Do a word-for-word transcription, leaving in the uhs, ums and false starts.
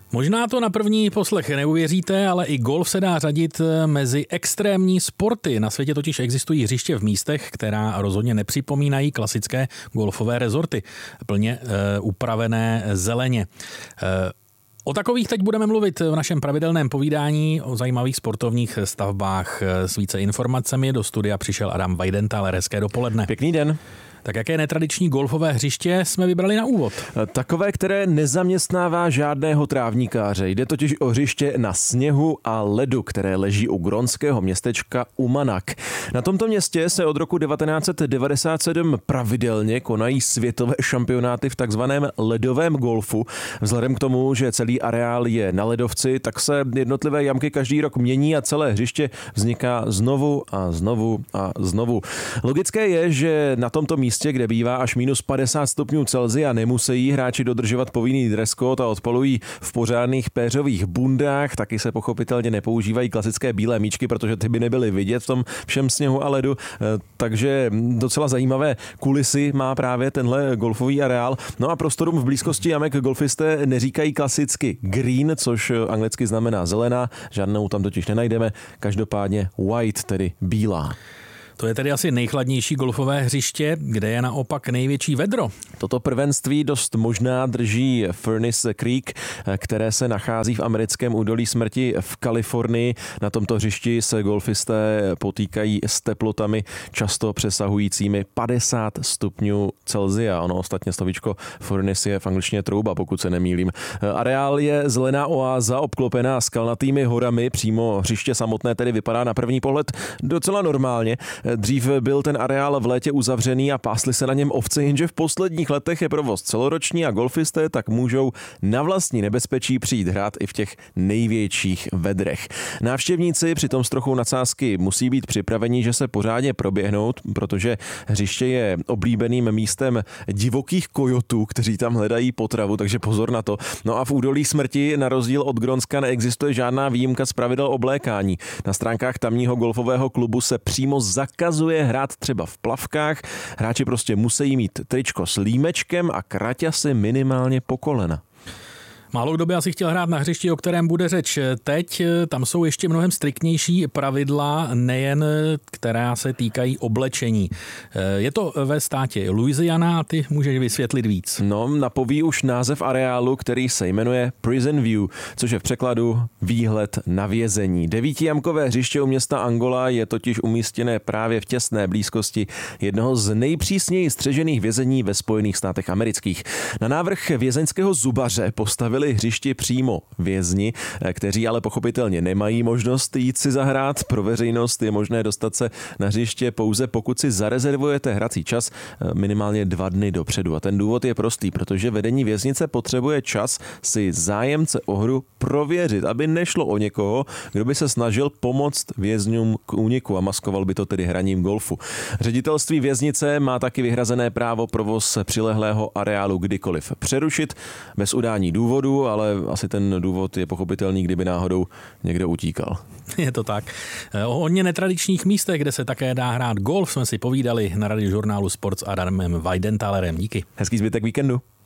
Možná to na první poslech neuvěříte, ale i golf se dá řadit mezi extrémní sporty. Na světě totiž existují hřiště v místech, která rozhodně nepřipomínají klasické golfové rezorty, plně e, upravené zeleně. E, O takových teď budeme mluvit v našem pravidelném povídání o zajímavých sportovních stavbách. S více informacemi do studia přišel Adam Weidenthal. Hezké dopoledne. Pěkný den. Tak jaké netradiční golfové hřiště jsme vybrali na úvod? Takové, které nezaměstnává žádného trávníkáře. Jde totiž o hřiště na sněhu a ledu, které leží u grónského městečka Umanak. Na tomto městě se od roku devatenáct set devadesát sedm pravidelně konají světové šampionáty v takzvaném ledovém golfu. Vzhledem k tomu, že celý areál je na ledovci, tak se jednotlivé jamky každý rok mění a celé hřiště vzniká znovu a znovu a znovu. Logické je, že na tomto místě, kde bývá až minus padesát stupňů Celsia, nemusí hráči dodržovat povinný dress code a odpalují v pořádných péřových bundách. Taky se pochopitelně nepoužívají klasické bílé míčky, protože ty by nebyly vidět v tom všem sněhu a ledu. Takže docela zajímavé kulisy má právě tenhle golfový areál. No a prostorům v blízkosti jamek golfisté neříkají klasicky green, což anglicky znamená zelená. Žádnou tam totiž nenajdeme. Každopádně white, tedy bílá. To je tedy asi nejchladnější golfové hřiště, kde je naopak největší vedro. Toto prvenství dost možná drží Furnace Creek, které se nachází v americkém údolí smrti v Kalifornii. Na tomto hřišti se golfisté potýkají s teplotami často přesahujícími padesát stupňů Celsia. Ono ostatně slovíčko Furnace je v angličtině trouba, pokud se nemýlím. Areál je zelená oáza obklopená skalnatými horami. Přímo hřiště samotné tedy vypadá na první pohled docela normálně. Dřív byl ten areál v létě uzavřený a pásly se na něm ovce, jenže v posledních letech je provoz celoroční a golfisté tak můžou na vlastní nebezpečí přijít hrát i v těch největších vedrech. Návštěvníci přitom s trochou nadsázky musí být připraveni, že se pořádně proběhnout, protože hřiště je oblíbeným místem divokých kojotů, kteří tam hledají potravu, takže pozor na to. No a v údolí smrti na rozdíl od Grónska neexistuje žádná výjimka z pravidel oblékání. Na stránkách tamního golfového klubu se přímo zakazuje hrát třeba v plavkách. Hráči prostě musí mít tričko s límečkem a kraťasy minimálně po kolena. Málo kdo by asi chtěl hrát na hřišti, o kterém bude řeč teď. Tam jsou ještě mnohem striktnější pravidla, nejen která se týkají oblečení. Je to ve státě Louisiana a ty můžeš vysvětlit víc. No, napoví už název areálu, který se jmenuje Prison View, což je v překladu výhled na vězení. Devítijamkové hřiště u města Angola je totiž umístěné právě v těsné blízkosti jednoho z nejpřísněji střežených vězení ve Spojených státech amerických. Na návrh vězeňského zubaře postavili hřišti přímo vězni, kteří ale pochopitelně nemají možnost jít si zahrát. Pro veřejnost je možné dostat se na hřiště pouze pokud si zarezervujete hrací čas minimálně dva dny dopředu. A ten důvod je prostý, protože vedení věznice potřebuje čas si zájemce o hru prověřit, aby nešlo o někoho, kdo by se snažil pomoct vězňům k úniku a maskoval by to tedy hraním golfu. Ředitelství věznice má taky vyhrazené právo provoz přilehlého areálu kdykoliv přerušit bez udání důvodu, ale asi ten důvod je pochopitelný, kdyby náhodou někde utíkal. Je to tak. O hodně netradičních místech, kde se také dá hrát golf, jsme si povídali na radiožurnálu Sport s Adamem Weidenthalerem. Díky. Hezký zbytek víkendu.